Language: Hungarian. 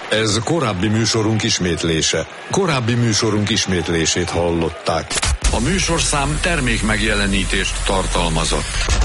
Ez korábbi műsorunk ismétlése. Korábbi műsorunk ismétlését hallották. A műsorszám termék megjelenítést tartalmazott.